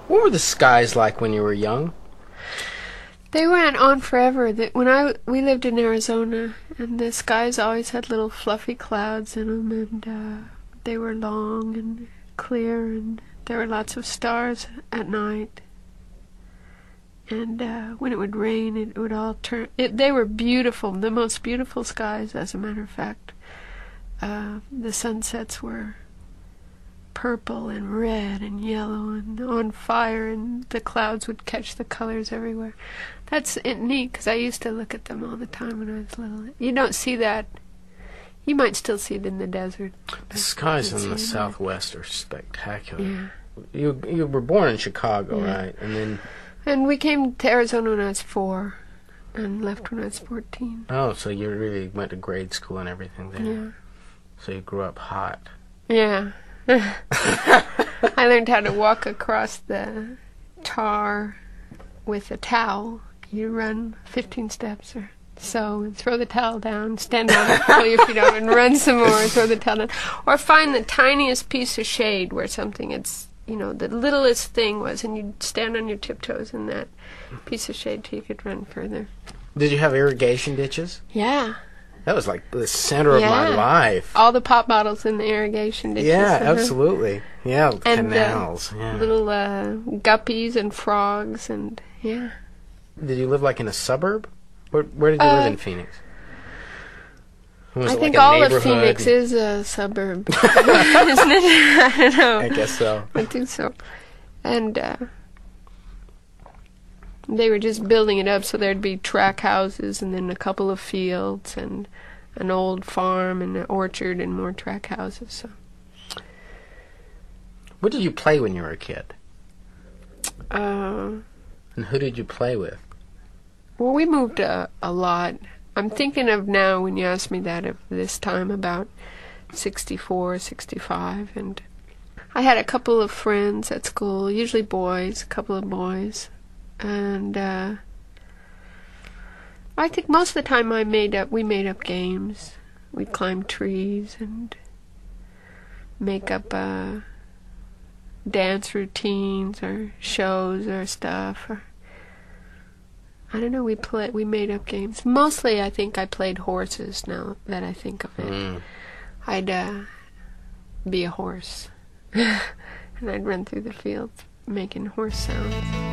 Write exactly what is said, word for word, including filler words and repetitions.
What were the skies like when you were young? They went on forever. That when I we lived in Arizona, and the skies always had little fluffy clouds in them, and uh, they were long and clear, and there were lots of stars at night. And uh, when it would rain, it would all turn. It, they were beautiful, the most beautiful skies, as a matter of fact. Uh, the sunsets were purple and red and yellow and on fire, and the clouds would catch the colors everywhere. That's it, neat, because I used to look at them all the time when I was little. You don't see that. You might still see it in the desert. The skies in the Southwest are spectacular. Yeah. You you were born in Chicago, Yeah. right? And then And we came to Arizona when I was four, and left when I was fourteen. oh, so you really went to grade school and everything there. Yeah. So you grew up hot. Yeah. I learned how to walk across the tar with a towel. You run fifteen steps or so and throw the towel down, stand on it, pull your feet up, and run some more and throw the towel down. Or find the tiniest piece of shade where something, it's, you know, the littlest thing was, and you'd stand on your tiptoes in that piece of shade till you could run further. Did you have irrigation ditches? Yeah. That was like the center Yeah. of my life. All the pop bottles in the irrigation ditches. Yeah, uh-huh. absolutely. Yeah, And, canals. uh, yeah. little uh, guppies and frogs, and yeah. Did you live like in a suburb? Where, where did you Uh, live in Phoenix? Was I it think like a all of neighborhood? Phoenix is a suburb, isn't it? I don't know. I guess so. I think so. And uh, they were just building it up, so there'd be track houses, and then a couple of fields, and an old farm, and an orchard, and more track houses. So. What did you play when you were a kid? Uh, And who did you play with? well, we moved a, a lot. I'm thinking of now, when you ask me that, of this time, about sixty-four, sixty-five, and I had a couple of friends at school, usually boys, a couple of boys, and uh, I think most of the time I made up, we made up games. We'd climb trees and make up uh, dance routines or shows or stuff, or I don't know, we play, we made up games. Mostly I think I played horses, now that I think of it. Mm. I'd uh, be a horse, and I'd run through the fields making horse sounds.